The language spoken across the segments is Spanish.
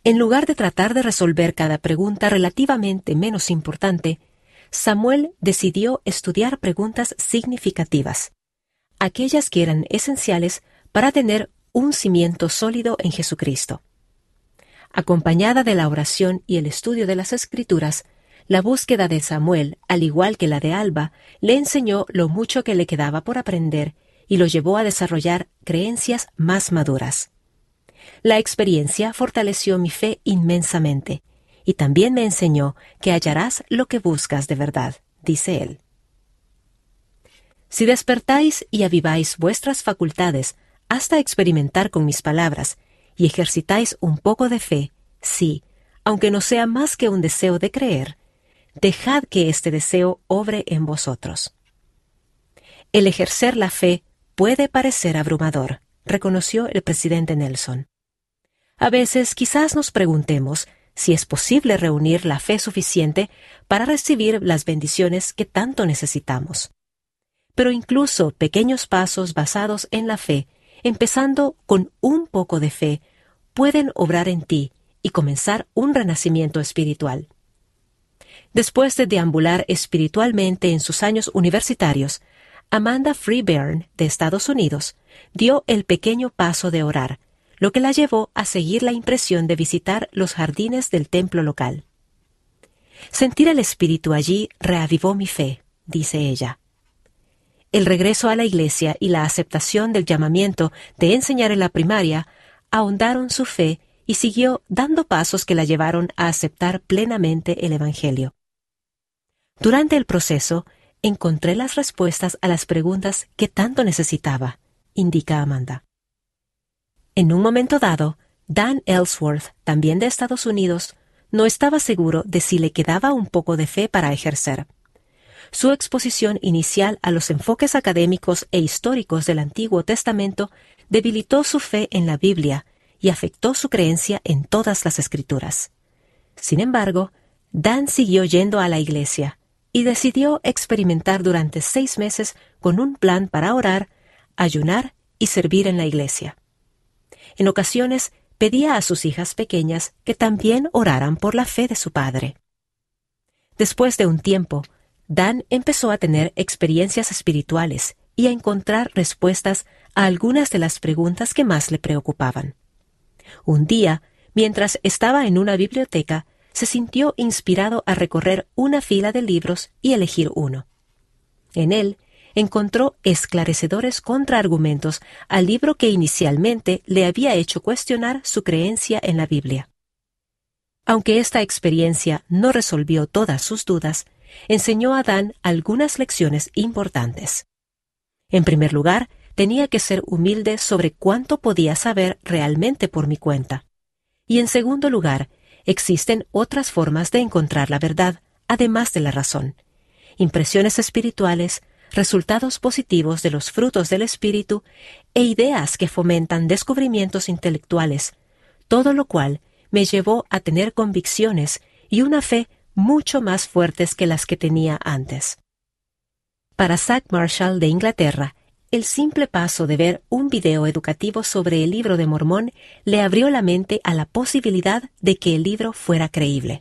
En lugar de tratar de resolver cada pregunta relativamente menos importante, Samuel decidió estudiar preguntas significativas, aquellas que eran esenciales para tener un cimiento sólido en Jesucristo. Acompañada de la oración y el estudio de las Escrituras, la búsqueda de Samuel, al igual que la de Alba, le enseñó lo mucho que le quedaba por aprender y lo llevó a desarrollar creencias más maduras. La experiencia fortaleció mi fe inmensamente, y también me enseñó que hallarás lo que buscas de verdad, dice él. Si despertáis y aviváis vuestras facultades hasta experimentar con mis palabras, y ejercitáis un poco de fe, sí, aunque no sea más que un deseo de creer, dejad que este deseo obre en vosotros. El ejercer la fe puede parecer abrumador, reconoció el presidente Nelson. A veces quizás nos preguntemos si es posible reunir la fe suficiente para recibir las bendiciones que tanto necesitamos. Pero incluso pequeños pasos basados en la fe, empezando con un poco de fe, pueden obrar en ti y comenzar un renacimiento espiritual. Después de deambular espiritualmente en sus años universitarios, Amanda Freeburn, de Estados Unidos, dio el pequeño paso de orar, lo que la llevó a seguir la impresión de visitar los jardines del templo local. Sentir el espíritu allí reavivó mi fe, dice ella. El regreso a la iglesia y la aceptación del llamamiento de enseñar en la primaria ahondaron su fe y siguió dando pasos que la llevaron a aceptar plenamente el Evangelio. Durante el proceso, encontré las respuestas a las preguntas que tanto necesitaba, indica Amanda. En un momento dado, Dan Ellsworth, también de Estados Unidos, no estaba seguro de si le quedaba un poco de fe para ejercer. Su exposición inicial a los enfoques académicos e históricos del Antiguo Testamento debilitó su fe en la Biblia y afectó su creencia en todas las Escrituras. Sin embargo, Dan siguió yendo a la iglesia y decidió experimentar durante 6 meses con un plan para orar, ayunar y servir en la iglesia. En ocasiones, pedía a sus hijas pequeñas que también oraran por la fe de su padre. Después de un tiempo, Dan empezó a tener experiencias espirituales y a encontrar respuestas a algunas de las preguntas que más le preocupaban. Un día, mientras estaba en una biblioteca, se sintió inspirado a recorrer una fila de libros y elegir uno. En él, encontró esclarecedores contraargumentos al libro que inicialmente le había hecho cuestionar su creencia en la Biblia. Aunque esta experiencia no resolvió todas sus dudas, enseñó a Dan algunas lecciones importantes. En primer lugar, tenía que ser humilde sobre cuánto podía saber realmente por mi cuenta. Y en segundo lugar, existen otras formas de encontrar la verdad, además de la razón. Impresiones espirituales, resultados positivos de los frutos del espíritu e ideas que fomentan descubrimientos intelectuales, todo lo cual me llevó a tener convicciones y una fe mucho más fuertes que las que tenía antes. Para Zach Marshall de Inglaterra, el simple paso de ver un video educativo sobre el Libro de Mormón le abrió la mente a la posibilidad de que el libro fuera creíble.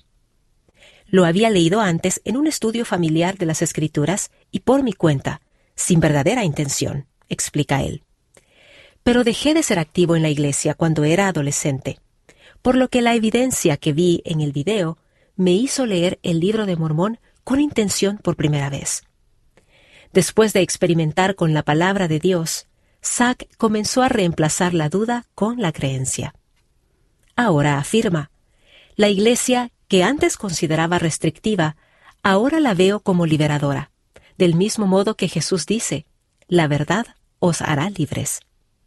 Lo había leído antes en un estudio familiar de las Escrituras y por mi cuenta, sin verdadera intención, explica él. Pero dejé de ser activo en la iglesia cuando era adolescente, por lo que la evidencia que vi en el video me hizo leer el Libro de Mormón con intención por primera vez. Después de experimentar con la palabra de Dios, Zach comenzó a reemplazar la duda con la creencia. Ahora afirma, la iglesia que antes consideraba restrictiva, ahora la veo como liberadora, del mismo modo que Jesús dice, la verdad os hará libres.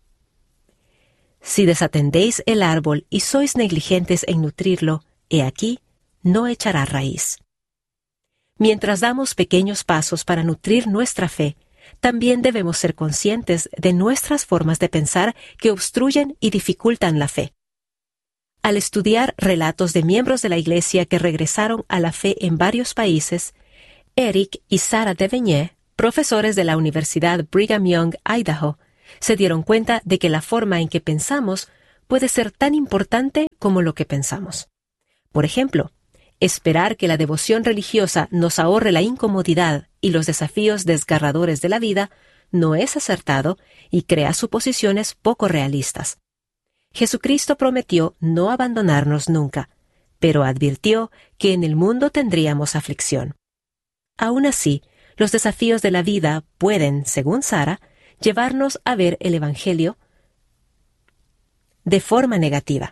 Si desatendéis el árbol y sois negligentes en nutrirlo, he aquí, no echará raíz. Mientras damos pequeños pasos para nutrir nuestra fe, también debemos ser conscientes de nuestras formas de pensar que obstruyen y dificultan la fe. Al estudiar relatos de miembros de la Iglesia que regresaron a la fe en varios países, Eric y Sarah Deviñé, profesores de la Universidad Brigham Young, Idaho, se dieron cuenta de que la forma en que pensamos puede ser tan importante como lo que pensamos. Por ejemplo, esperar que la devoción religiosa nos ahorre la incomodidad y los desafíos desgarradores de la vida no es acertado y crea suposiciones poco realistas. Jesucristo prometió no abandonarnos nunca, pero advirtió que en el mundo tendríamos aflicción. Aún así, los desafíos de la vida pueden, según Sara, llevarnos a ver el Evangelio de forma negativa.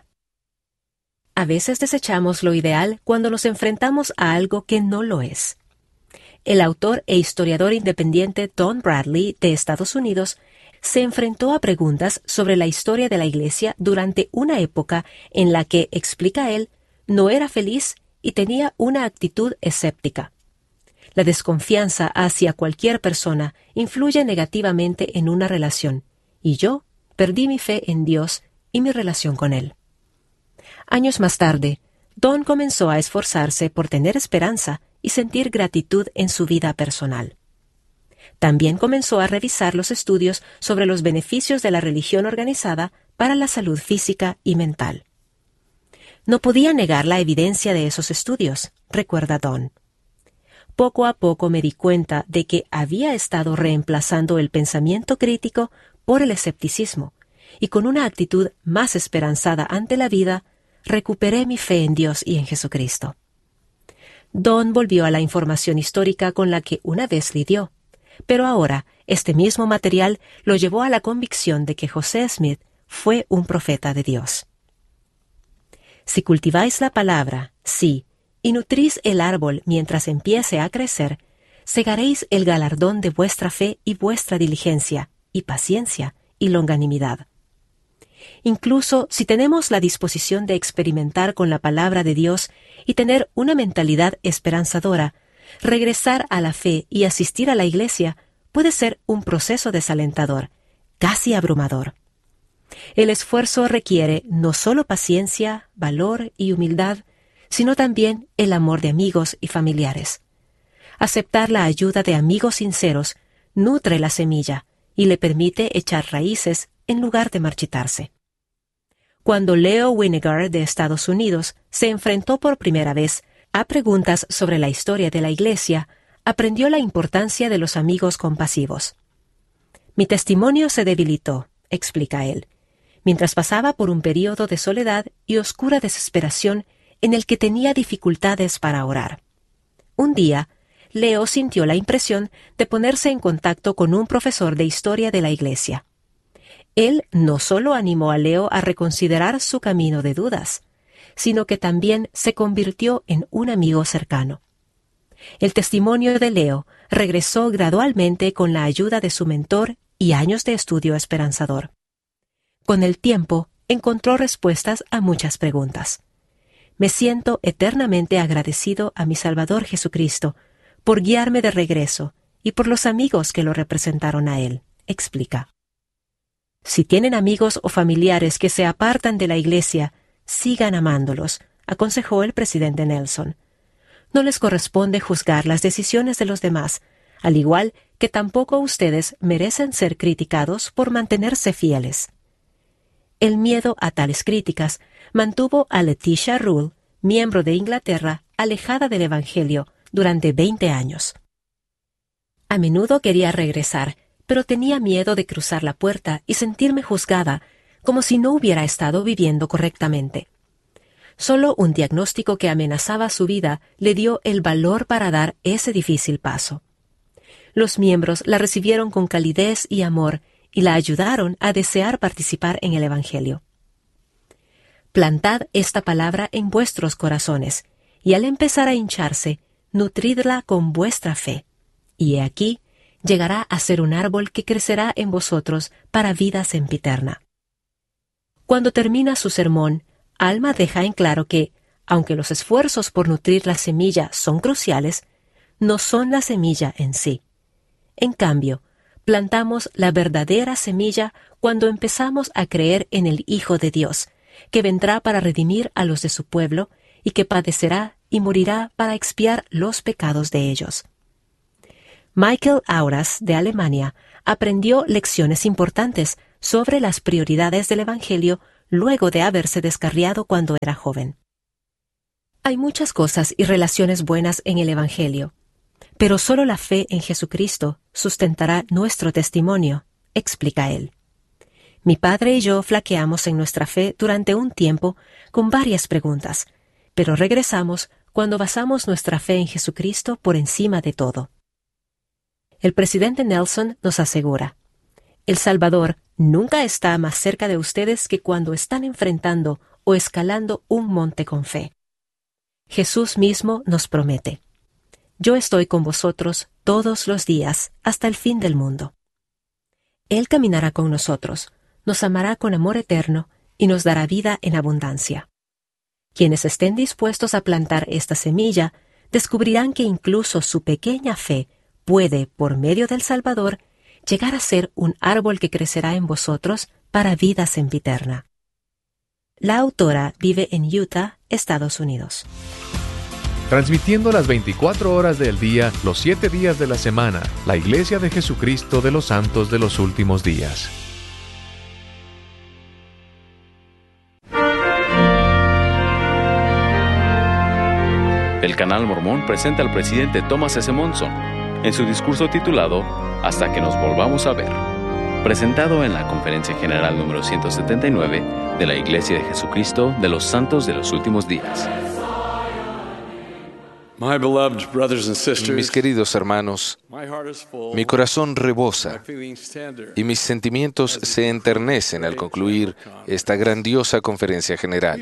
A veces desechamos lo ideal cuando nos enfrentamos a algo que no lo es. El autor e historiador independiente Don Bradley, de Estados Unidos, se enfrentó a preguntas sobre la historia de la Iglesia durante una época en la que, explica él, no era feliz y tenía una actitud escéptica. La desconfianza hacia cualquier persona influye negativamente en una relación, y yo perdí mi fe en Dios y mi relación con Él. Años más tarde, Don comenzó a esforzarse por tener esperanza y sentir gratitud en su vida personal. También comenzó a revisar los estudios sobre los beneficios de la religión organizada para la salud física y mental. No podía negar la evidencia de esos estudios, recuerda Don. Poco a poco me di cuenta de que había estado reemplazando el pensamiento crítico por el escepticismo, y con una actitud más esperanzada ante la vida, recuperé mi fe en Dios y en Jesucristo. Don volvió a la información histórica con la que una vez lidió, pero ahora este mismo material lo llevó a la convicción de que José Smith fue un profeta de Dios. Si cultiváis la palabra, sí, y nutrís el árbol mientras empiece a crecer, segaréis el galardón de vuestra fe y vuestra diligencia, y paciencia, y longanimidad. Incluso si tenemos la disposición de experimentar con la palabra de Dios y tener una mentalidad esperanzadora, regresar a la fe y asistir a la iglesia puede ser un proceso desalentador, casi abrumador. El esfuerzo requiere no solo paciencia, valor y humildad, sino también el amor de amigos y familiares. Aceptar la ayuda de amigos sinceros nutre la semilla y le permite echar raíces en lugar de marchitarse. Cuando Leo Winnegar, de Estados Unidos, se enfrentó por primera vez a preguntas sobre la historia de la Iglesia, aprendió la importancia de los amigos compasivos. Mi testimonio se debilitó, explica él, mientras pasaba por un período de soledad y oscura desesperación en el que tenía dificultades para orar. Un día, Leo sintió la impresión de ponerse en contacto con un profesor de historia de la Iglesia. Él no solo animó a Leo a reconsiderar su camino de dudas, sino que también se convirtió en un amigo cercano. El testimonio de Leo regresó gradualmente con la ayuda de su mentor y años de estudio esperanzador. Con el tiempo, encontró respuestas a muchas preguntas. Me siento eternamente agradecido a mi Salvador Jesucristo por guiarme de regreso y por los amigos que lo representaron a Él, explica. Si tienen amigos o familiares que se apartan de la iglesia, sigan amándolos, aconsejó el presidente Nelson. No les corresponde juzgar las decisiones de los demás, al igual que tampoco ustedes merecen ser criticados por mantenerse fieles. El miedo a tales críticas mantuvo a Letitia Rule, miembro de Inglaterra, alejada del Evangelio durante 20 años. A menudo quería regresar, pero tenía miedo de cruzar la puerta y sentirme juzgada, como si no hubiera estado viviendo correctamente. Solo un diagnóstico que amenazaba su vida le dio el valor para dar ese difícil paso. Los miembros la recibieron con calidez y amor y la ayudaron a desear participar en el Evangelio. Plantad esta palabra en vuestros corazones, y al empezar a hincharse, nutridla con vuestra fe. Y he aquí, llegará a ser un árbol que crecerá en vosotros para vida sempiterna. Cuando termina su sermón, Alma deja en claro que, aunque los esfuerzos por nutrir la semilla son cruciales, no son la semilla en sí. En cambio, plantamos la verdadera semilla cuando empezamos a creer en el Hijo de Dios, que vendrá para redimir a los de su pueblo y que padecerá y morirá para expiar los pecados de ellos. Michael Auras, de Alemania, aprendió lecciones importantes sobre las prioridades del Evangelio luego de haberse descarriado cuando era joven. Hay muchas cosas y relaciones buenas en el Evangelio, pero solo la fe en Jesucristo sustentará nuestro testimonio, explica él. Mi padre y yo flaqueamos en nuestra fe durante un tiempo con varias preguntas, pero regresamos cuando basamos nuestra fe en Jesucristo por encima de todo. El presidente Nelson nos asegura: El Salvador nunca está más cerca de ustedes que cuando están enfrentando o escalando un monte con fe. Jesús mismo nos promete: Yo estoy con vosotros todos los días hasta el fin del mundo. Él caminará con nosotros, nos amará con amor eterno y nos dará vida en abundancia. Quienes estén dispuestos a plantar esta semilla descubrirán que incluso su pequeña fe puede, por medio del Salvador, llegar a ser un árbol que crecerá en vosotros para vida sempiterna. La autora vive en Utah, Estados Unidos. Transmitiendo las 24 horas del día, los 7 días de la semana, la Iglesia de Jesucristo de los Santos de los Últimos Días. El Canal Mormón presenta al presidente Thomas S. Monson en su discurso titulado Hasta que nos volvamos a ver, presentado en la Conferencia General número 179 de la Iglesia de Jesucristo de los Santos de los Últimos Días. Mis queridos hermanos, mi corazón rebosa y mis sentimientos se enternecen al concluir esta grandiosa conferencia general.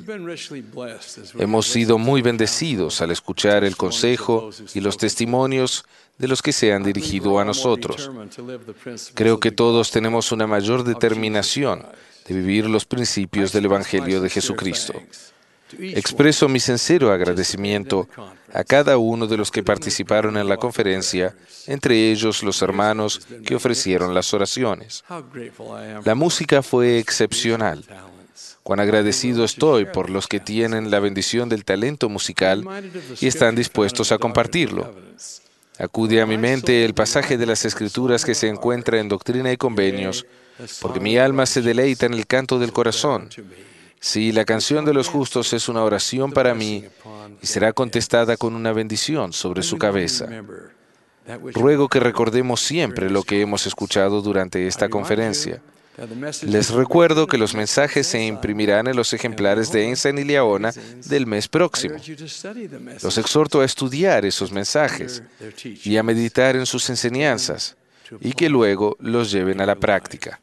Hemos sido muy bendecidos al escuchar el consejo y los testimonios de los que se han dirigido a nosotros. Creo que todos tenemos una mayor determinación de vivir los principios del Evangelio de Jesucristo. Expreso mi sincero agradecimiento a cada uno de los que participaron en la conferencia, entre ellos los hermanos que ofrecieron las oraciones. La música fue excepcional. Cuán agradecido estoy por los que tienen la bendición del talento musical y están dispuestos a compartirlo. Acude a mi mente el pasaje de las Escrituras que se encuentra en Doctrina y Convenios, porque mi alma se deleita en el canto del corazón. Sí, la canción de los justos es una oración para mí y será contestada con una bendición sobre su cabeza. Ruego que recordemos siempre lo que hemos escuchado durante esta conferencia. Les recuerdo que los mensajes se imprimirán en los ejemplares de Ensign y Liaona del mes próximo. Los exhorto a estudiar esos mensajes y a meditar en sus enseñanzas y que luego los lleven a la práctica.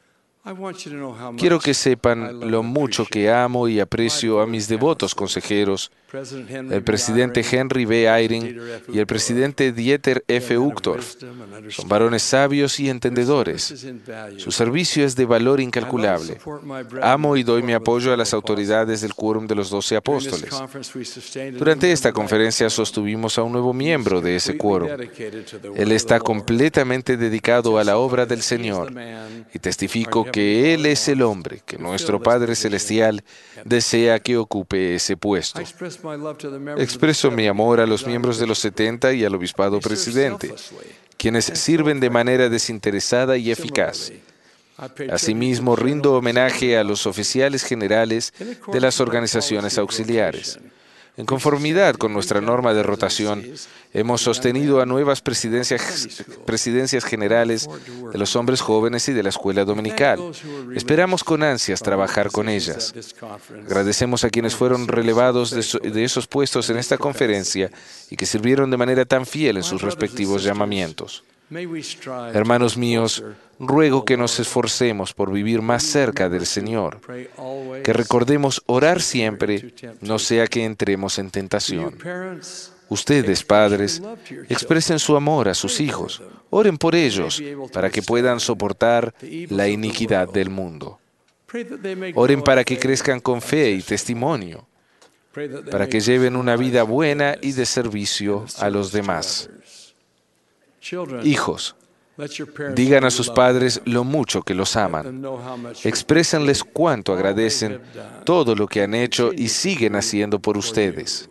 Quiero que sepan lo mucho que amo y aprecio a mis devotos consejeros, el presidente Henry B. Eyring y el presidente Dieter F. Uchtdorf. Son varones sabios y entendedores. Su servicio es de valor incalculable. Amo y doy mi apoyo a las autoridades del Quórum de los 12 Apóstoles. Durante esta conferencia sostuvimos a un nuevo miembro de ese quórum. Él está completamente dedicado a la obra del Señor y testifico que Él es el hombre que nuestro Padre Celestial desea que ocupe ese puesto. Expreso mi amor a los miembros de los 70 y al obispado presidente, quienes sirven de manera desinteresada y eficaz. Asimismo, rindo homenaje a los oficiales generales de las organizaciones auxiliares. En conformidad con nuestra norma de rotación, hemos sostenido a nuevas presidencias generales de los hombres jóvenes y de la escuela dominical. Esperamos con ansias trabajar con ellas. Agradecemos a quienes fueron relevados de esos puestos en esta conferencia y que sirvieron de manera tan fiel en sus respectivos llamamientos. Hermanos míos, ruego que nos esforcemos por vivir más cerca del Señor, que recordemos orar siempre, no sea que entremos en tentación. Ustedes, padres, expresen su amor a sus hijos, oren por ellos para que puedan soportar la iniquidad del mundo. Oren para que crezcan con fe y testimonio, para que lleven una vida buena y de servicio a los demás. Hijos, digan a sus padres lo mucho que los aman. Exprésenles cuánto agradecen todo lo que han hecho y siguen haciendo por ustedes.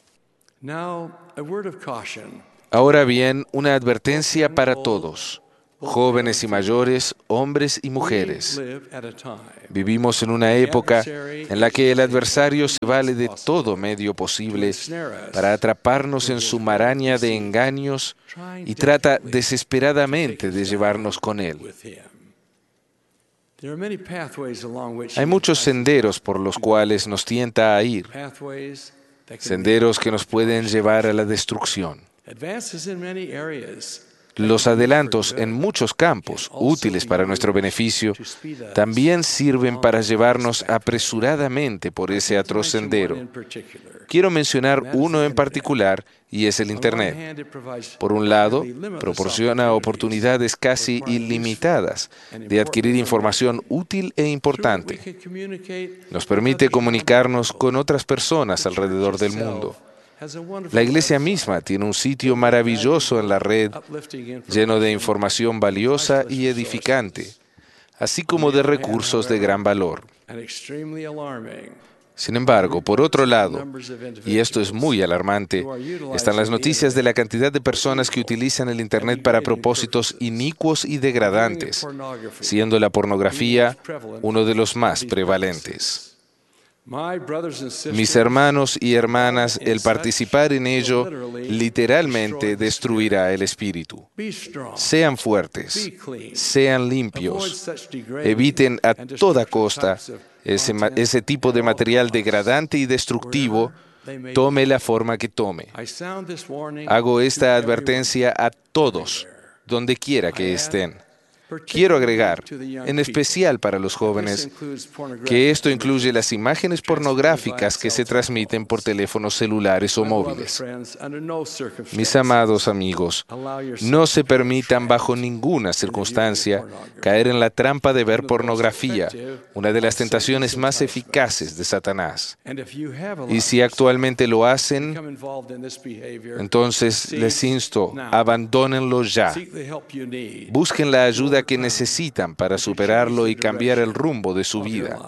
Ahora bien, una advertencia para todos. jóvenes y mayores, hombres y mujeres. Vivimos en una época en la que el adversario se vale de todo medio posible para atraparnos en su maraña de engaños y trata desesperadamente de llevarnos con él. Hay muchos senderos por los cuales nos tienta a ir, senderos que nos pueden llevar a la destrucción. Los adelantos en muchos campos, útiles para nuestro beneficio, también sirven para llevarnos apresuradamente por ese atroz sendero. Quiero mencionar uno en particular, y es el Internet. Por un lado, proporciona oportunidades casi ilimitadas de adquirir información útil e importante. Nos permite comunicarnos con otras personas alrededor del mundo. La Iglesia misma tiene un sitio maravilloso en la red, lleno de información valiosa y edificante, así como de recursos de gran valor. Sin embargo, por otro lado, y esto es muy alarmante, están las noticias de la cantidad de personas que utilizan el Internet para propósitos inicuos y degradantes, siendo la pornografía uno de los más prevalentes. Mis hermanos y hermanas, el participar en ello literalmente destruirá el espíritu. Sean fuertes, sean limpios, eviten a toda costa ese tipo de material degradante y destructivo, tome la forma que tome. Hago esta advertencia a todos, donde quiera que estén. Quiero agregar, en especial para los jóvenes, que esto incluye las imágenes pornográficas que se transmiten por teléfonos celulares o móviles. Mis amados amigos, no se permitan bajo ninguna circunstancia caer en la trampa de ver pornografía, una de las tentaciones más eficaces de Satanás. Y si actualmente lo hacen, entonces les insto, abandónenlo ya. Busquen la ayuda que necesitan para superarlo y cambiar el rumbo de su vida.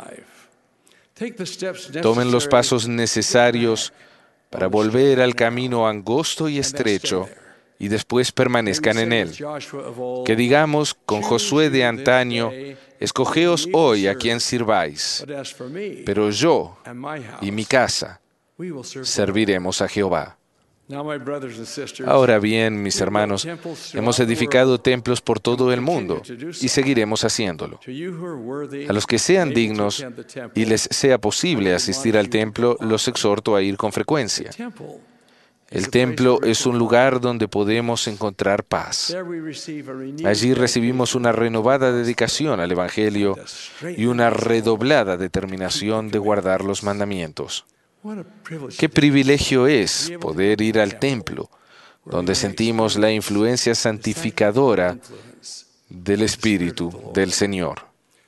Tomen los pasos necesarios para volver al camino angosto y estrecho y después permanezcan en él. Que digamos con Josué de antaño, escogeos hoy a quien sirváis, pero yo y mi casa serviremos a Jehová. Ahora bien, mis hermanos, hemos edificado templos por todo el mundo y seguiremos haciéndolo. A los que sean dignos y les sea posible asistir al templo, los exhorto a ir con frecuencia. El templo es un lugar donde podemos encontrar paz. Allí recibimos una renovada dedicación al Evangelio y una redoblada determinación de guardar los mandamientos. Qué privilegio es poder ir al templo, donde sentimos la influencia santificadora del Espíritu del Señor.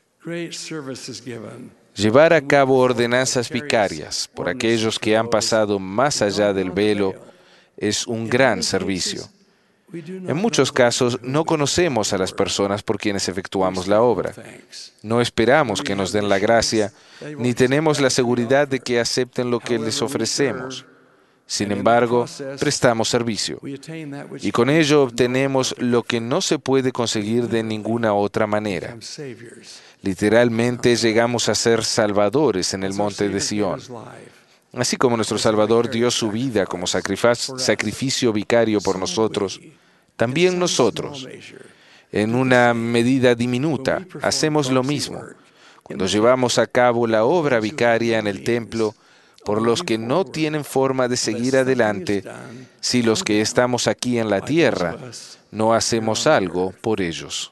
Llevar a cabo ordenanzas vicarias por aquellos que han pasado más allá del velo es un gran servicio. En muchos casos no conocemos a las personas por quienes efectuamos la obra. No esperamos que nos den la gracia, ni tenemos la seguridad de que acepten lo que les ofrecemos. Sin embargo, prestamos servicio. Y con ello obtenemos lo que no se puede conseguir de ninguna otra manera. Literalmente llegamos a ser salvadores en el monte de Sión. Así como nuestro Salvador dio su vida como sacrificio vicario por nosotros, también nosotros, en una medida diminuta, hacemos lo mismo cuando llevamos a cabo la obra vicaria en el templo por los que no tienen forma de seguir adelante si los que estamos aquí en la tierra no hacemos algo por ellos.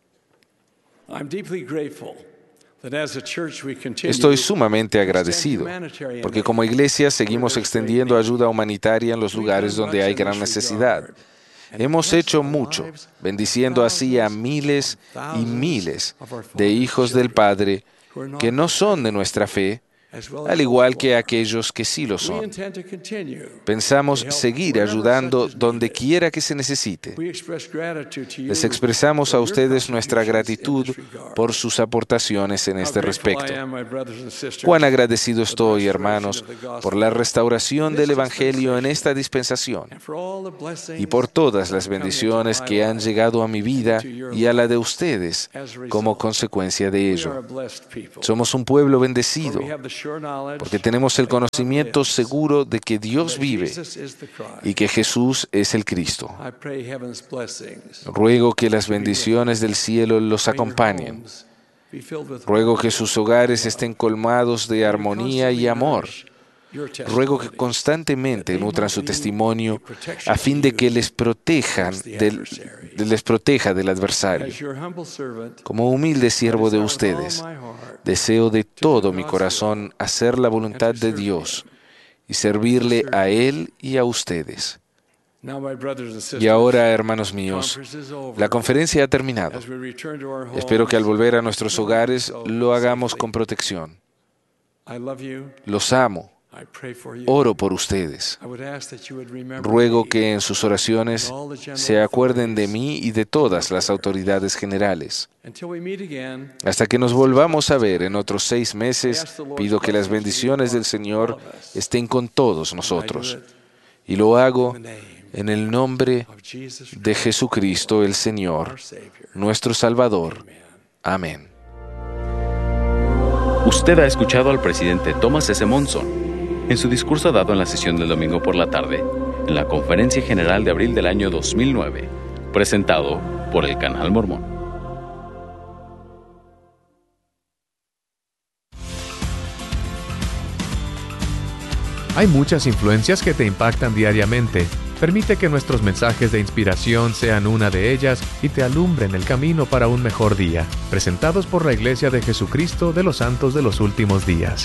Estoy sumamente agradecido, porque como iglesia seguimos extendiendo ayuda humanitaria en los lugares donde hay gran necesidad. Hemos hecho mucho, bendiciendo así a miles y miles de hijos del Padre que no son de nuestra fe, al igual que aquellos que sí lo son. Pensamos seguir ayudando donde quiera que se necesite. Les expresamos a ustedes nuestra gratitud por sus aportaciones en este respecto. Cuán agradecido estoy, hermanos, por la restauración del Evangelio en esta dispensación y por todas las bendiciones que han llegado a mi vida y a la de ustedes como consecuencia de ello. Somos un pueblo bendecido porque tenemos el conocimiento seguro de que Dios vive y que Jesús es el Cristo. Ruego que las bendiciones del cielo los acompañen. Ruego que sus hogares estén colmados de armonía y amor. Ruego que constantemente nutran su testimonio a fin de que les proteja del adversario. Como humilde siervo de ustedes, deseo de todo mi corazón hacer la voluntad de Dios y servirle a Él y a ustedes. Y ahora, hermanos míos, la conferencia ha terminado. Espero que al volver a nuestros hogares lo hagamos con protección. Los amo. Oro por ustedes. Ruego que en sus oraciones se acuerden de mí y de todas las autoridades generales. Hasta que nos volvamos a ver en otros 6 meses, pido que las bendiciones del Señor estén con todos nosotros. Y lo hago en el nombre de Jesucristo el Señor, nuestro Salvador. Amén. Usted ha escuchado al presidente Thomas S. Monson en su discurso dado en la sesión del domingo por la tarde, en la Conferencia General de abril del año 2009, presentado por el Canal Mormón. Hay muchas influencias que te impactan diariamente. Permite que nuestros mensajes de inspiración sean una de ellas y te alumbren el camino para un mejor día. Presentados por la Iglesia de Jesucristo de los Santos de los Últimos Días.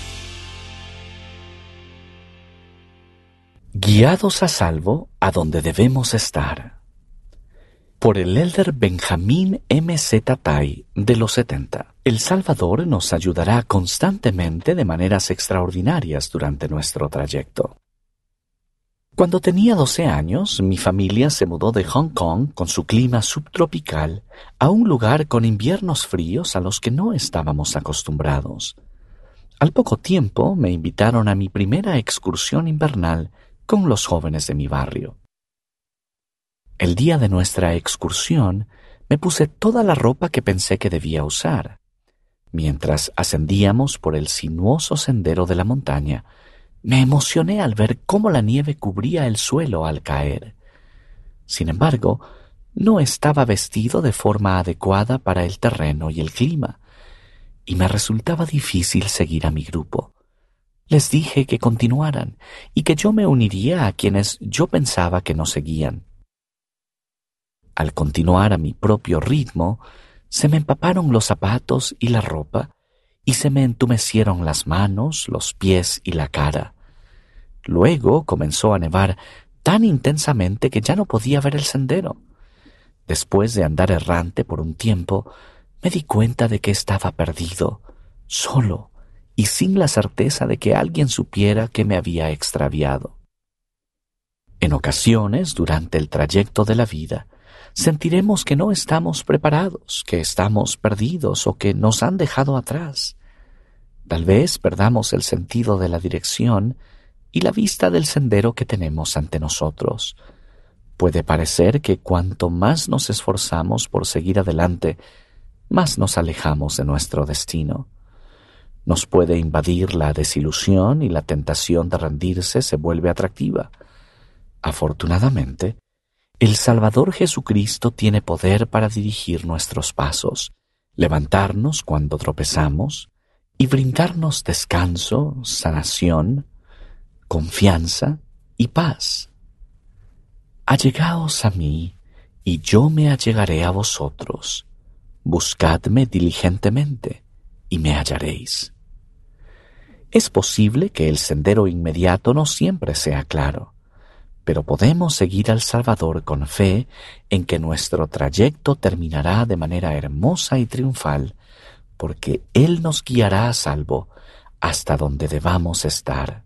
Guiados a salvo a donde debemos estar. Por el elder Benjamín M.Z. Tai de los 70. El Salvador nos ayudará constantemente de maneras extraordinarias durante nuestro trayecto. Cuando tenía 12 años, mi familia se mudó de Hong Kong con su clima subtropical a un lugar con inviernos fríos a los que no estábamos acostumbrados. Al poco tiempo me invitaron a mi primera excursión invernal con los jóvenes de mi barrio. El día de nuestra excursión me puse toda la ropa que pensé que debía usar. Mientras ascendíamos por el sinuoso sendero de la montaña, me emocioné al ver cómo la nieve cubría el suelo al caer. Sin embargo, no estaba vestido de forma adecuada para el terreno y el clima, y me resultaba difícil seguir a mi grupo. Les dije que continuaran y que yo me uniría a quienes yo pensaba que no seguían. Al continuar a mi propio ritmo, se me empaparon los zapatos y la ropa y se me entumecieron las manos, los pies y la cara. Luego comenzó a nevar tan intensamente que ya no podía ver el sendero. Después de andar errante por un tiempo, me di cuenta de que estaba perdido, solo, y sin la certeza de que alguien supiera que me había extraviado. En ocasiones, durante el trayecto de la vida, sentiremos que no estamos preparados, que estamos perdidos o que nos han dejado atrás. Tal vez perdamos el sentido de la dirección y la vista del sendero que tenemos ante nosotros. Puede parecer que cuanto más nos esforzamos por seguir adelante, más nos alejamos de nuestro destino. Nos puede invadir la desilusión y la tentación de rendirse se vuelve atractiva. Afortunadamente, el Salvador Jesucristo tiene poder para dirigir nuestros pasos, levantarnos cuando tropezamos y brindarnos descanso, sanación, confianza y paz. Allegaos a mí, y yo me allegaré a vosotros. Buscadme diligentemente, y me hallaréis. Es posible que el sendero inmediato no siempre sea claro, pero podemos seguir al Salvador con fe en que nuestro trayecto terminará de manera hermosa y triunfal, porque Él nos guiará a salvo hasta donde debamos estar.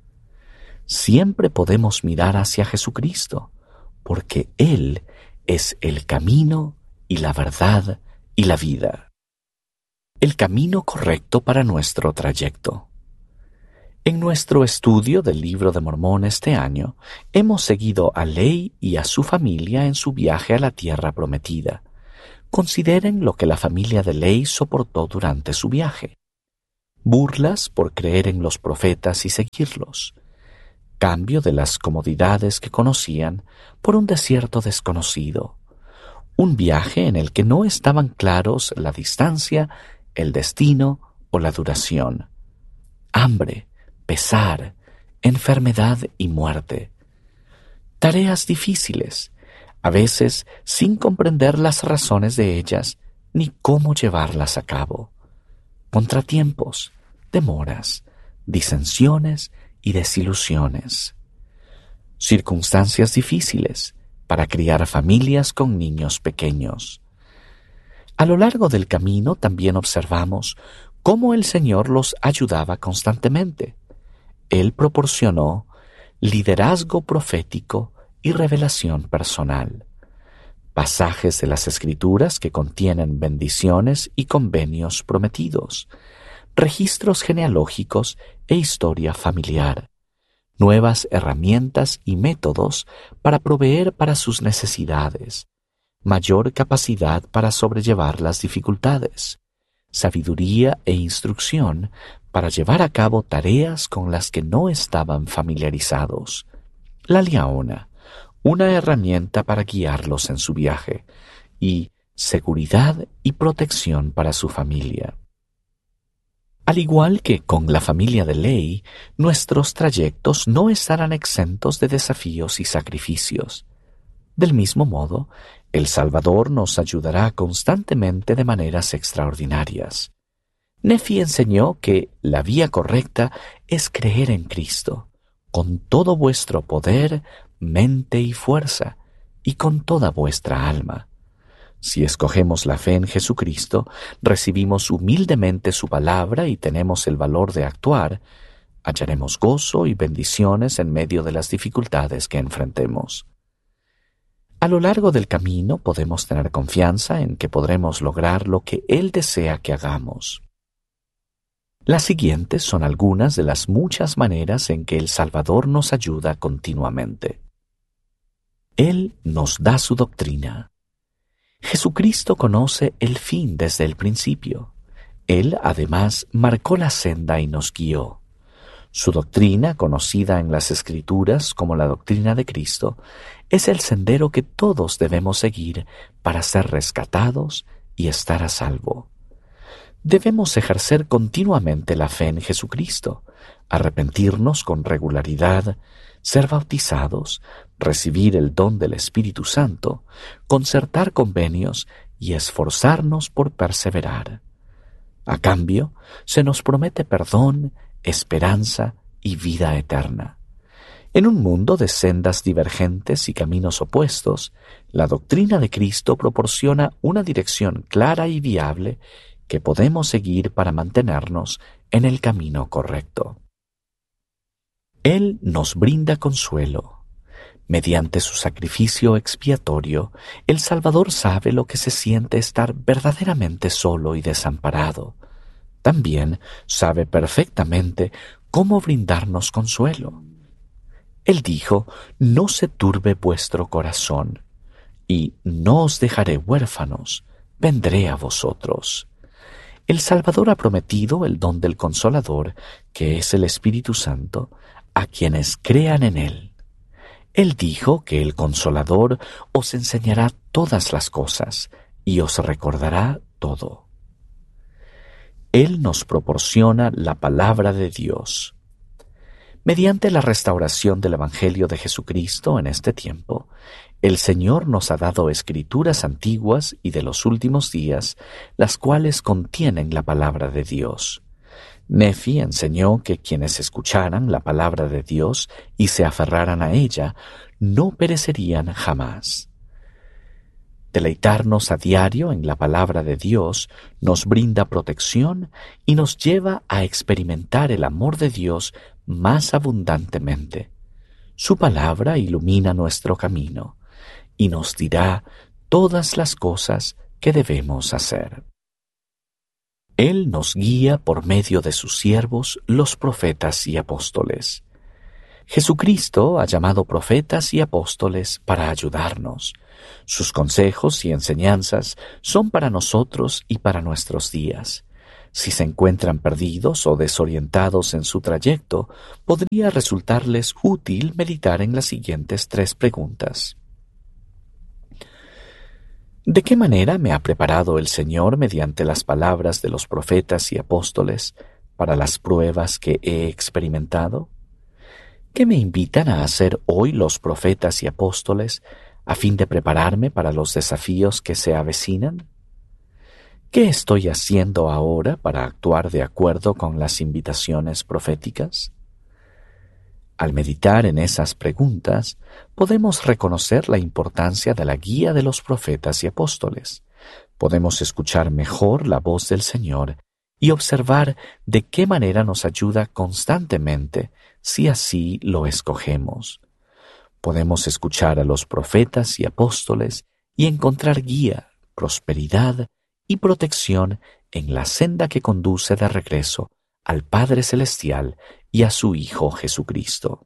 Siempre podemos mirar hacia Jesucristo, porque Él es el camino y la verdad y la vida. El camino correcto para nuestro trayecto. En nuestro estudio del Libro de Mormón este año, hemos seguido a Ley y a su familia en su viaje a la Tierra Prometida. Consideren lo que la familia de Ley soportó durante su viaje. Burlas por creer en los profetas y seguirlos. Cambio de las comodidades que conocían por un desierto desconocido. Un viaje en el que no estaban claros la distancia, el destino o la duración. Hambre, pesar, enfermedad y muerte. Tareas difíciles, a veces sin comprender las razones de ellas ni cómo llevarlas a cabo. Contratiempos, demoras, disensiones y desilusiones. Circunstancias difíciles para criar familias con niños pequeños. A lo largo del camino también observamos cómo el Señor los ayudaba constantemente. Él proporcionó liderazgo profético y revelación personal. Pasajes de las Escrituras que contienen bendiciones y convenios prometidos. Registros genealógicos e historia familiar. Nuevas herramientas y métodos para proveer para sus necesidades. Mayor capacidad para sobrellevar las dificultades. Sabiduría e instrucción para llevar a cabo tareas con las que no estaban familiarizados. La liaona, una herramienta para guiarlos en su viaje, y seguridad y protección para su familia. Al igual que con la familia de Ley, nuestros trayectos no estarán exentos de desafíos y sacrificios. Del mismo modo, el Salvador nos ayudará constantemente de maneras extraordinarias. Nefi enseñó que la vía correcta es creer en Cristo, con todo vuestro poder, mente y fuerza, y con toda vuestra alma. Si escogemos la fe en Jesucristo, recibimos humildemente su palabra y tenemos el valor de actuar, hallaremos gozo y bendiciones en medio de las dificultades que enfrentemos. A lo largo del camino podemos tener confianza en que podremos lograr lo que Él desea que hagamos. Las siguientes son algunas de las muchas maneras en que el Salvador nos ayuda continuamente. Él nos da su doctrina. Jesucristo conoce el fin desde el principio. Él, además, marcó la senda y nos guió. Su doctrina, conocida en las Escrituras como la doctrina de Cristo, es el sendero que todos debemos seguir para ser rescatados y estar a salvo. Debemos ejercer continuamente la fe en Jesucristo, arrepentirnos con regularidad, ser bautizados, recibir el don del Espíritu Santo, concertar convenios y esforzarnos por perseverar. A cambio, se nos promete perdón, esperanza y vida eterna. En un mundo de sendas divergentes y caminos opuestos, la doctrina de Cristo proporciona una dirección clara y viable que podemos seguir para mantenernos en el camino correcto. Él nos brinda consuelo. Mediante su sacrificio expiatorio, el Salvador sabe lo que se siente estar verdaderamente solo y desamparado. También sabe perfectamente cómo brindarnos consuelo. Él dijo: «No se turbe vuestro corazón, y no os dejaré huérfanos, vendré a vosotros». El Salvador ha prometido el don del Consolador, que es el Espíritu Santo, a quienes crean en Él. Él dijo que el Consolador os enseñará todas las cosas y os recordará todo. Él nos proporciona la palabra de Dios. Mediante la restauración del Evangelio de Jesucristo en este tiempo, el Señor nos ha dado escrituras antiguas y de los últimos días, las cuales contienen la palabra de Dios. Nefi enseñó que quienes escucharan la palabra de Dios y se aferraran a ella, no perecerían jamás. Deleitarnos a diario en la palabra de Dios nos brinda protección y nos lleva a experimentar el amor de Dios más abundantemente. Su palabra ilumina nuestro camino y nos dirá todas las cosas que debemos hacer. Él nos guía por medio de sus siervos, los profetas y apóstoles. Jesucristo ha llamado profetas y apóstoles para ayudarnos. Sus consejos y enseñanzas son para nosotros y para nuestros días. Si se encuentran perdidos o desorientados en su trayecto, podría resultarles útil meditar en las siguientes 3 preguntas. ¿De qué manera me ha preparado el Señor mediante las palabras de los profetas y apóstoles para las pruebas que he experimentado? ¿Qué me invitan a hacer hoy los profetas y apóstoles a fin de prepararme para los desafíos que se avecinan? ¿Qué estoy haciendo ahora para actuar de acuerdo con las invitaciones proféticas? Al meditar en esas preguntas, podemos reconocer la importancia de la guía de los profetas y apóstoles. Podemos escuchar mejor la voz del Señor y observar de qué manera nos ayuda constantemente si así lo escogemos. Podemos escuchar a los profetas y apóstoles y encontrar guía, prosperidad y protección en la senda que conduce de regreso al Padre Celestial y a su Hijo Jesucristo.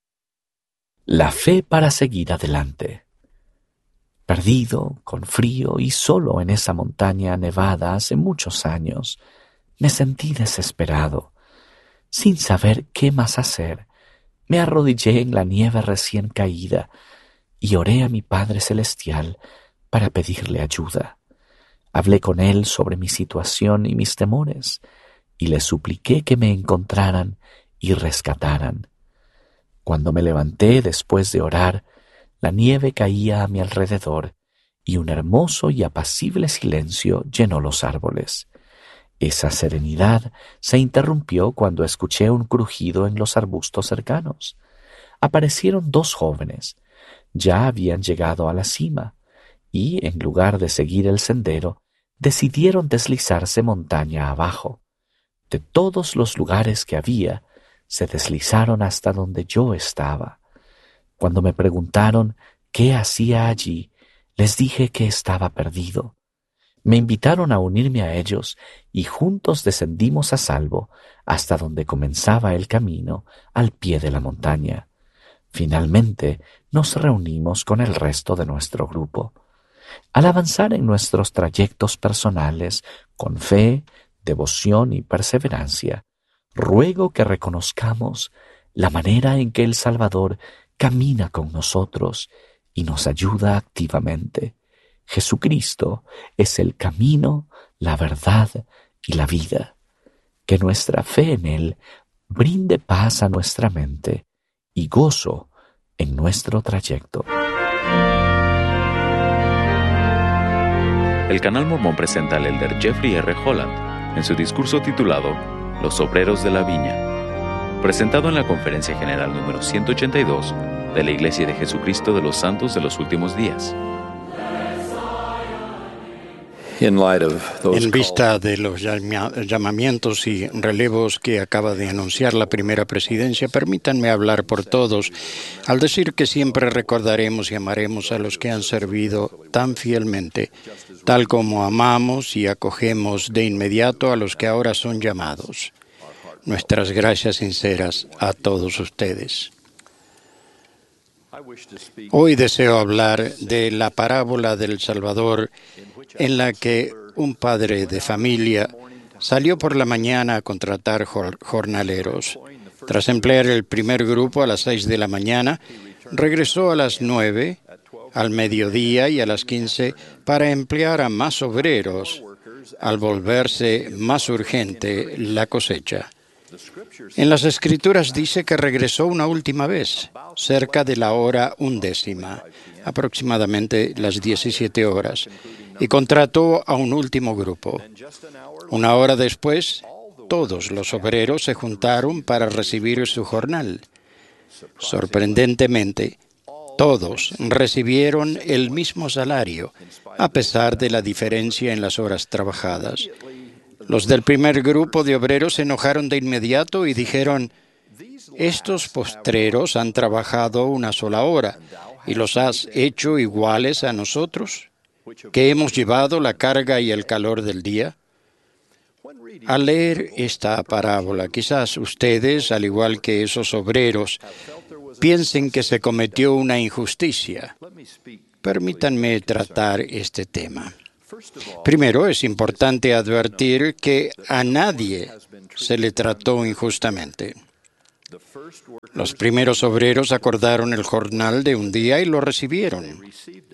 La fe para seguir adelante. Perdido, con frío y solo en esa montaña nevada hace muchos años, me sentí desesperado. Sin saber qué más hacer, me arrodillé en la nieve recién caída y oré a mi Padre Celestial para pedirle ayuda. Hablé con Él sobre mi situación y mis temores, y le supliqué que me encontraran y rescataran. Cuando me levanté después de orar, la nieve caía a mi alrededor y un hermoso y apacible silencio llenó los árboles. Esa serenidad se interrumpió cuando escuché un crujido en los arbustos cercanos. Aparecieron 2 jóvenes. Ya habían llegado a la cima y, en lugar de seguir el sendero, decidieron deslizarse montaña abajo. De todos los lugares que había, se deslizaron hasta donde yo estaba. Cuando me preguntaron qué hacía allí, les dije que estaba perdido. Me invitaron a unirme a ellos y juntos descendimos a salvo hasta donde comenzaba el camino al pie de la montaña. Finalmente nos reunimos con el resto de nuestro grupo. Al avanzar en nuestros trayectos personales con fe, devoción y perseverancia, ruego que reconozcamos la manera en que el Salvador camina con nosotros y nos ayuda activamente. Jesucristo es el camino, la verdad y la vida. Que nuestra fe en Él brinde paz a nuestra mente y gozo en nuestro trayecto. El Canal Mormón presenta al elder Jeffrey R. Holland en su discurso titulado Los obreros de la viña, presentado en la Conferencia General número 182 de la Iglesia de Jesucristo de los Santos de los Últimos Días. En vista de los llamamientos y relevos que acaba de anunciar la primera presidencia, permítanme hablar por todos al decir que siempre recordaremos y amaremos a los que han servido tan fielmente, tal como amamos y acogemos de inmediato a los que ahora son llamados. Nuestras gracias sinceras a todos ustedes. Hoy deseo hablar de la parábola del Salvador, en la que un padre de familia salió por la mañana a contratar jornaleros. Tras emplear el primer grupo a las 6 de la mañana, regresó a las 9, al mediodía y a las 15 para emplear a más obreros, al volverse más urgente la cosecha. En las Escrituras dice que regresó una última vez, cerca de la hora 11, aproximadamente las 17 horas, y contrató a un último grupo. Una hora después, todos los obreros se juntaron para recibir su jornal. Sorprendentemente, Todos recibieron el mismo salario, a pesar de la diferencia en las horas trabajadas. Los del primer grupo de obreros se enojaron de inmediato y dijeron: estos postreros han trabajado una sola hora y los has hecho iguales a nosotros, que hemos llevado la carga y el calor del día. Al leer esta parábola, quizás ustedes, al igual que esos obreros, piensen que se cometió una injusticia. Permítanme tratar este tema. Primero, es importante advertir que a nadie se le trató injustamente. Los primeros obreros acordaron el jornal de un día y lo recibieron.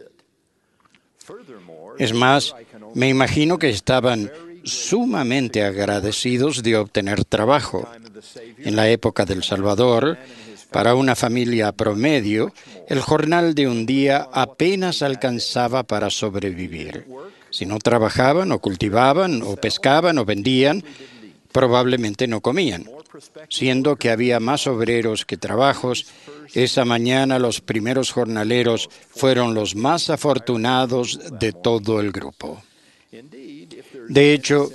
Es más, me imagino que estaban sumamente agradecidos de obtener trabajo. En la época del Salvador, para una familia promedio, el jornal de un día apenas alcanzaba para sobrevivir. Si no trabajaban, o cultivaban, o pescaban, o vendían, probablemente no comían. Siendo que había más obreros que trabajos, esa mañana los primeros jornaleros fueron los más afortunados de todo el grupo. De hecho,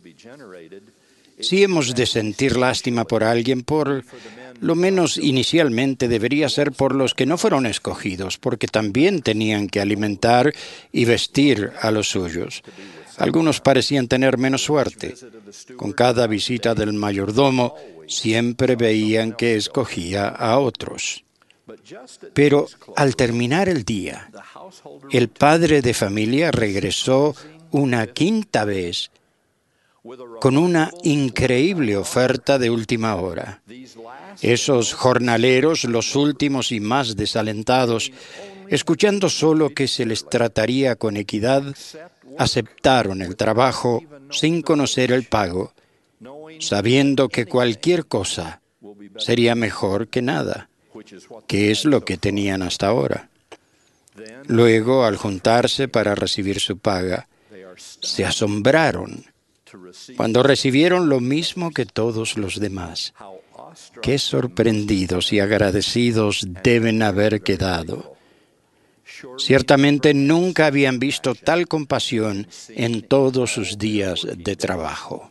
si hemos de sentir lástima por alguien, por lo menos inicialmente debería ser por los que no fueron escogidos, porque también tenían que alimentar y vestir a los suyos. Algunos parecían tener menos suerte. Con cada visita del mayordomo, siempre veían que escogía a otros. Pero al terminar el día, el padre de familia regresó una quinta vez con una increíble oferta de última hora. Esos jornaleros, los últimos y más desalentados, escuchando solo que se les trataría con equidad, aceptaron el trabajo sin conocer el pago, sabiendo que cualquier cosa sería mejor que nada, que es lo que tenían hasta ahora. Luego, al juntarse para recibir su paga, se asombraron cuando recibieron lo mismo que todos los demás. Qué sorprendidos y agradecidos deben haber quedado. Ciertamente nunca habían visto tal compasión en todos sus días de trabajo.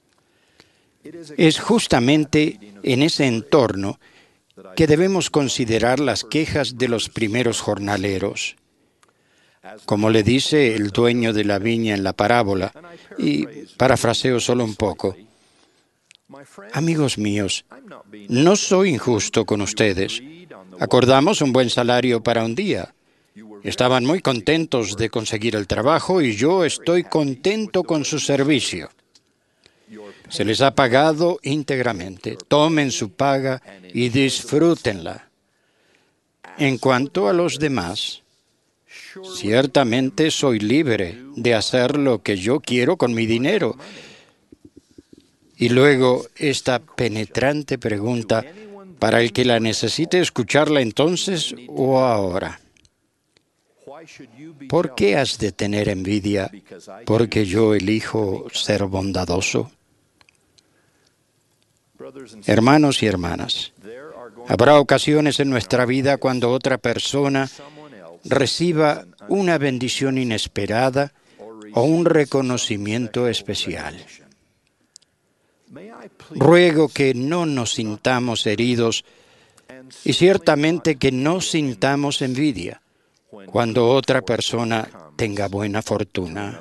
Es justamente en ese entorno que debemos considerar las quejas de los primeros jornaleros. Como le dice el dueño de la viña en la parábola, y parafraseo solo un poco: amigos míos, no soy injusto con ustedes. Acordamos un buen salario para un día. Estaban muy contentos de conseguir el trabajo y yo estoy contento con su servicio. Se les ha pagado íntegramente. Tomen su paga y disfrútenla. En cuanto a los demás, ciertamente soy libre de hacer lo que yo quiero con mi dinero. Y luego esta penetrante pregunta, para el que la necesite escucharla entonces o ahora: ¿por qué has de tener envidia porque yo elijo ser bondadoso? Hermanos y hermanas, habrá ocasiones en nuestra vida cuando otra persona reciba una bendición inesperada o un reconocimiento especial. Ruego que no nos sintamos heridos y ciertamente que no sintamos envidia cuando otra persona tenga buena fortuna.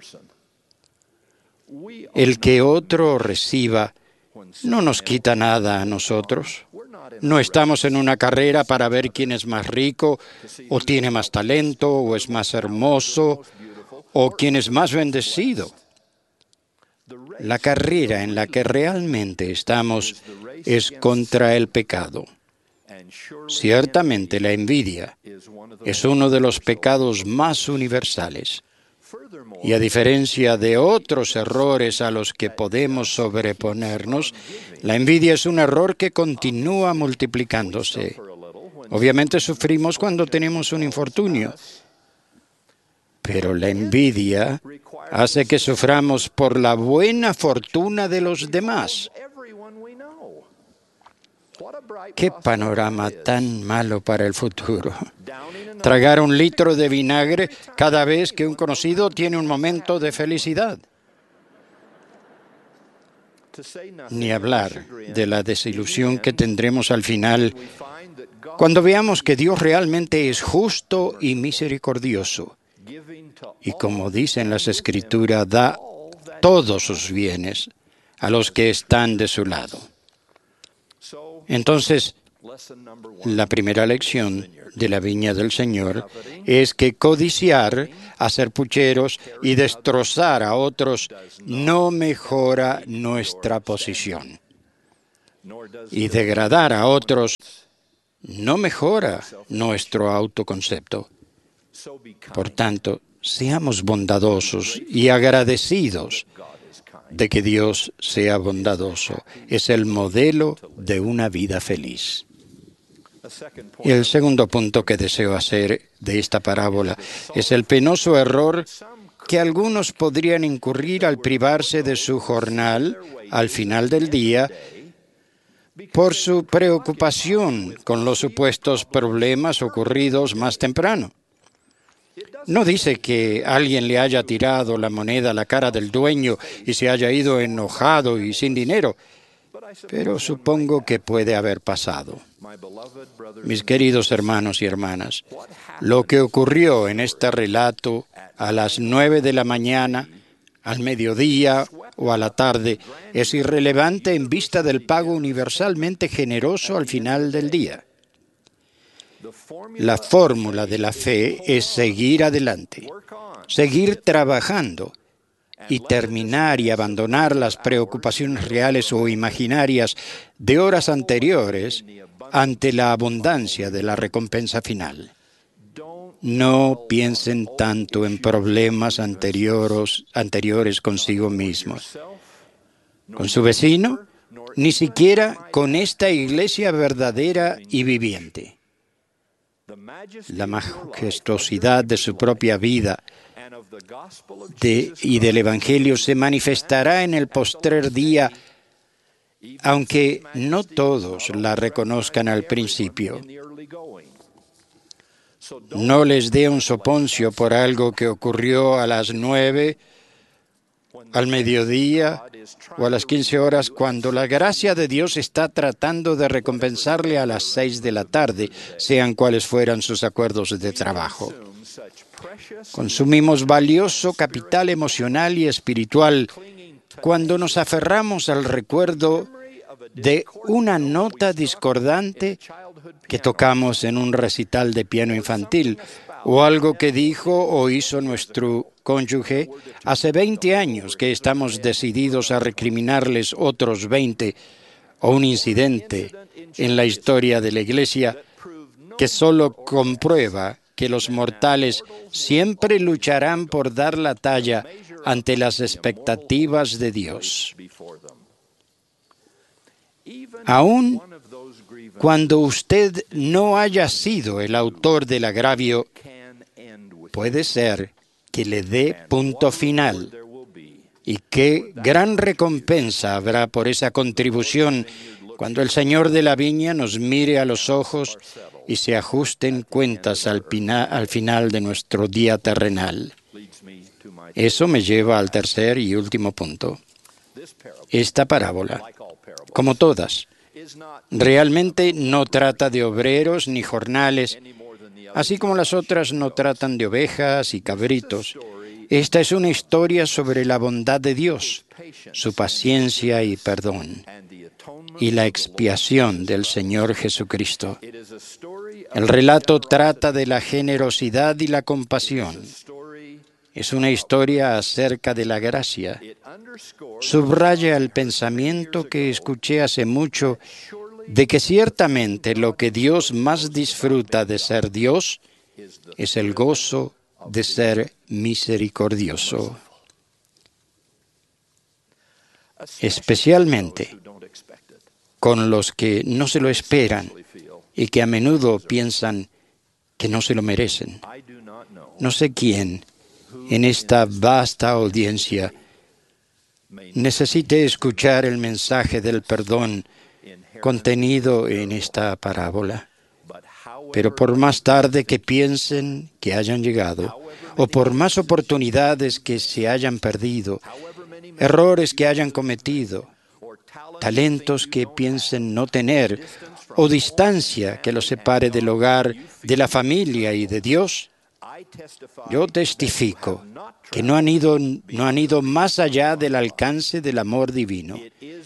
El que otro reciba no nos quita nada a nosotros. No estamos en una carrera para ver quién es más rico, o tiene más talento, o es más hermoso, o quién es más bendecido. La carrera en la que realmente estamos es contra el pecado. Ciertamente la envidia es uno de los pecados más universales. Y a diferencia de otros errores a los que podemos sobreponernos, la envidia es un error que continúa multiplicándose. Obviamente sufrimos cuando tenemos un infortunio, pero la envidia hace que suframos por la buena fortuna de los demás. ¡Qué panorama tan malo para el futuro! Tragar 1 litro de vinagre cada vez que un conocido tiene un momento de felicidad. Ni hablar de la desilusión que tendremos al final cuando veamos que Dios realmente es justo y misericordioso. Y como dicen las Escrituras, da todos sus bienes a los que están de su lado. Entonces, la primera lección de la viña del Señor es que codiciar, hacer pucheros y destrozar a otros no mejora nuestra posición. Y degradar a otros no mejora nuestro autoconcepto. Por tanto, seamos bondadosos y agradecidos de que Dios sea bondadoso. Es el modelo de una vida feliz. Y el segundo punto que deseo hacer de esta parábola es el penoso error que algunos podrían incurrir al privarse de su jornal al final del día por su preocupación con los supuestos problemas ocurridos más temprano. No dice que alguien le haya tirado la moneda a la cara del dueño y se haya ido enojado y sin dinero, pero supongo que puede haber pasado. Mis queridos hermanos y hermanas, lo que ocurrió en este relato a las 9 de la mañana, al mediodía o a la tarde es irrelevante en vista del pago universalmente generoso al final del día. La fórmula de la fe es seguir adelante, seguir trabajando y terminar y abandonar las preocupaciones reales o imaginarias de horas anteriores ante la abundancia de la recompensa final. No piensen tanto en problemas anteriores consigo mismos, con su vecino, ni siquiera con esta iglesia verdadera y viviente. La majestuosidad de su propia vida y del Evangelio se manifestará en el postrer día, aunque no todos la reconozcan al principio. No les dé un soponcio por algo que ocurrió a las 9, al mediodía o a las 15 horas, cuando la gracia de Dios está tratando de recompensarle a las 6 de la tarde, sean cuales fueran sus acuerdos de trabajo. Consumimos valioso capital emocional y espiritual cuando nos aferramos al recuerdo de una nota discordante que tocamos en un recital de piano infantil, o algo que dijo o hizo nuestro cónyuge hace 20 años que estamos decididos a recriminarles otros 20, o un incidente en la historia de la Iglesia que solo comprueba que los mortales siempre lucharán por dar la talla ante las expectativas de Dios. Aún cuando usted no haya sido el autor del agravio, puede ser que le dé punto final. Y qué gran recompensa habrá por esa contribución cuando el Señor de la viña nos mire a los ojos y se ajusten cuentas al final de nuestro día terrenal. Eso me lleva al tercer y último punto. Esta parábola, como todas, realmente no trata de obreros ni jornales, así como las otras no tratan de ovejas y cabritos. Esta es una historia sobre la bondad de Dios, su paciencia y perdón, y la expiación del Señor Jesucristo. El relato trata de la generosidad y la compasión. Es una historia acerca de la gracia. Subraya el pensamiento que escuché hace mucho de que ciertamente lo que Dios más disfruta de ser Dios es el gozo de ser misericordioso. Especialmente con los que no se lo esperan y que a menudo piensan que no se lo merecen. No sé quién en esta vasta audiencia necesite escuchar el mensaje del perdón contenido en esta parábola. Pero por más tarde que piensen que hayan llegado, o por más oportunidades que se hayan perdido, errores que hayan cometido, talentos que piensen no tener, o distancia que los separe del hogar, de la familia y de Dios, yo testifico que no han ido más allá del alcance del amor divino.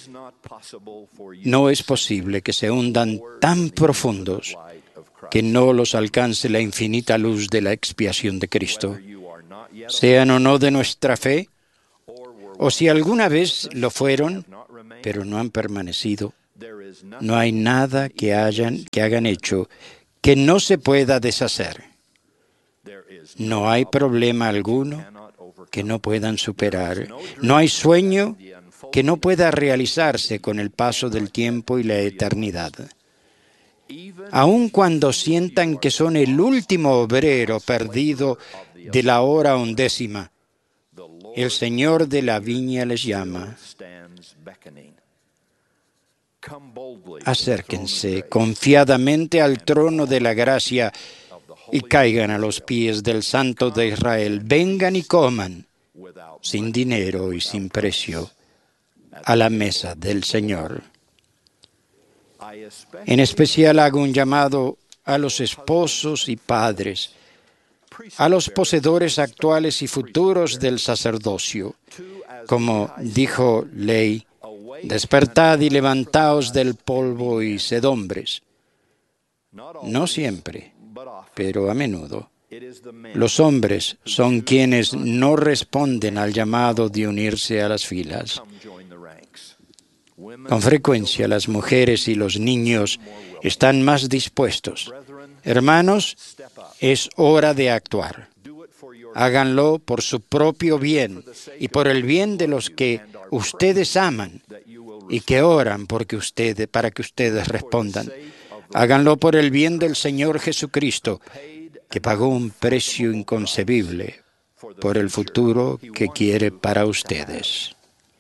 No es posible que se hundan tan profundos que no los alcance la infinita luz de la expiación de Cristo, sean o no de nuestra fe, o si alguna vez lo fueron, pero no han permanecido. No hay nada que hagan hecho que no se pueda deshacer. No hay problema alguno que no puedan superar. No hay sueño que no pueda realizarse con el paso del tiempo y la eternidad. Aun cuando sientan que son el último obrero perdido de la hora 11, el Señor de la viña les llama. Acérquense confiadamente al trono de la gracia y caigan a los pies del Santo de Israel. Vengan y coman, sin dinero y sin precio, a la mesa del Señor. En especial hago un llamado a los esposos y padres, a los poseedores actuales y futuros del sacerdocio. Como dijo Ley, despertad y levantaos del polvo y sed hombres. No siempre, pero a menudo. Los hombres son quienes no responden al llamado de unirse a las filas. Con frecuencia las mujeres y los niños están más dispuestos. Hermanos, es hora de actuar. Háganlo por su propio bien y por el bien de los que ustedes aman y que oran para que ustedes respondan. Háganlo por el bien del Señor Jesucristo, que pagó un precio inconcebible por el futuro que quiere para ustedes.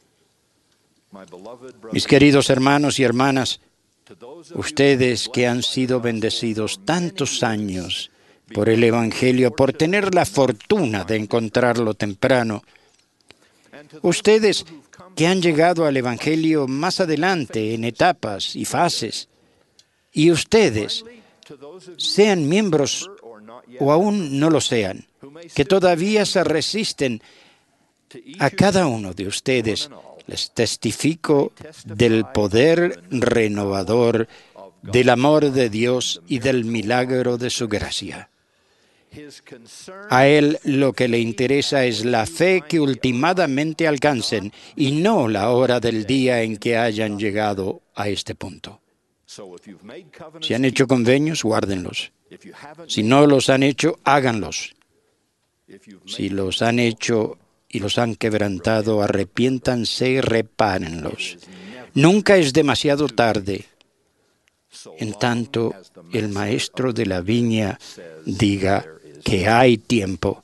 Mis queridos hermanos y hermanas, ustedes que han sido bendecidos tantos años por el Evangelio, por tener la fortuna de encontrarlo temprano, ustedes que han llegado al Evangelio más adelante en etapas y fases, y ustedes, sean miembros o aún no lo sean, que todavía se resisten, a cada uno de ustedes les testifico del poder renovador del amor de Dios y del milagro de su gracia. A Él lo que le interesa es la fe que ultimadamente alcancen y no la hora del día en que hayan llegado a este punto. Si han hecho convenios, guárdenlos. Si no los han hecho, háganlos. Si los han hecho y los han quebrantado, arrepiéntanse y repárenlos. Nunca es demasiado tarde. En tanto, el maestro de la viña diga que hay tiempo.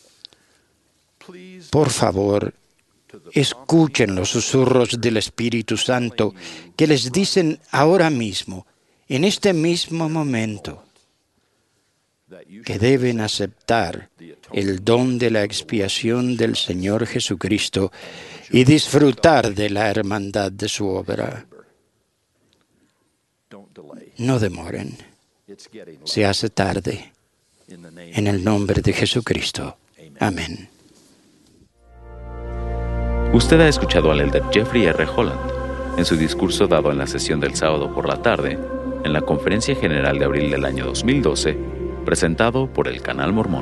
Por favor, escuchen los susurros del Espíritu Santo que les dicen ahora mismo, en este mismo momento, que deben aceptar el don de la expiación del Señor Jesucristo y disfrutar de la hermandad de su obra. No demoren. Se hace tarde. En el nombre de Jesucristo. Amén. Usted ha escuchado al elder Jeffrey R. Holland en su discurso dado en la sesión del sábado por la tarde en la Conferencia General de abril del año 2012, presentado por el Canal Mormón.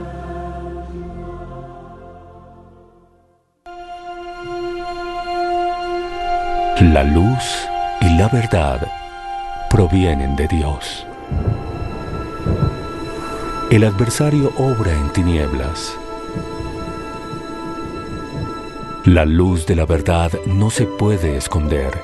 La luz y la verdad provienen de Dios. El adversario obra en tinieblas. La luz de la verdad no se puede esconder.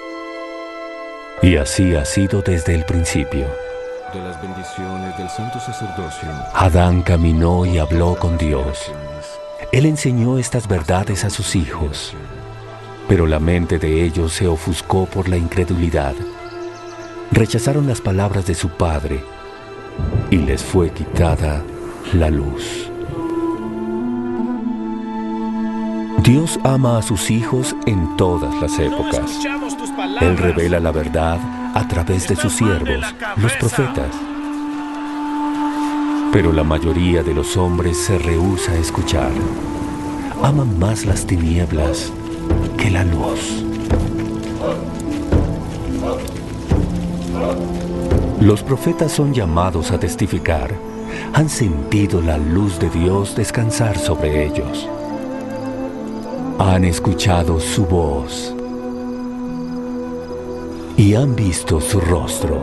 Y así ha sido desde el principio. De las bendiciones del santo sacerdocio. Adán caminó y habló con Dios. Él enseñó estas verdades a sus hijos, pero la mente de ellos se ofuscó por la incredulidad. rechazaron las palabras de su Padre y les fue quitada la luz. Dios ama a sus hijos en todas las épocas. Él revela la verdad a través de sus siervos, los profetas. Pero la mayoría de los hombres se rehúsa a escuchar. Aman más las tinieblas que la luz. Los profetas son llamados a testificar. Han sentido la luz de Dios descansar sobre ellos. Han escuchado su voz y han visto su rostro.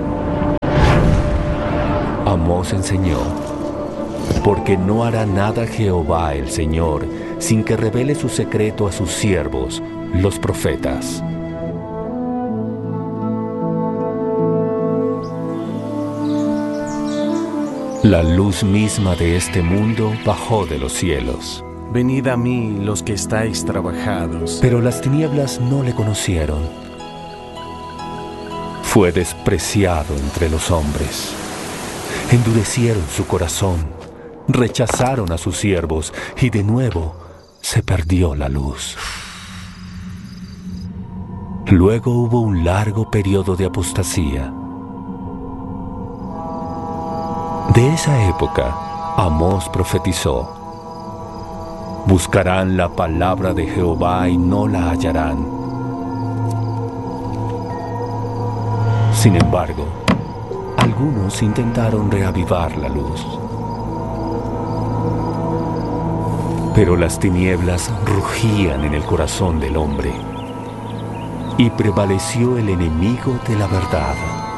Amós enseñó, porque no hará nada Jehová el Señor sin que revele su secreto a sus siervos, los profetas. La luz misma de este mundo bajó de los cielos. Venid a mí los que estáis trabajados. Pero las tinieblas no le conocieron. Fue despreciado entre los hombres. Endurecieron su corazón, rechazaron a sus siervos y de nuevo se perdió la luz. Luego hubo un largo periodo de apostasía. De esa época, Amós profetizó: buscarán la palabra de Jehová y no la hallarán. Sin embargo, algunos intentaron reavivar la luz. Pero las tinieblas rugían en el corazón del hombre y prevaleció el enemigo de la verdad.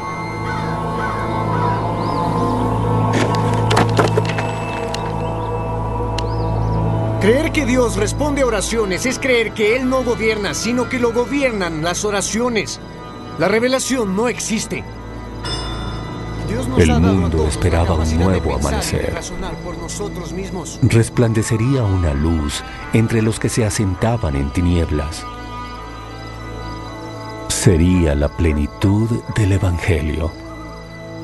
Creer que Dios responde a oraciones es creer que Él no gobierna, sino que lo gobiernan las oraciones. La revelación no existe. El mundo esperaba un nuevo amanecer. Resplandecería una luz entre los que se asentaban en tinieblas. Sería la plenitud del Evangelio.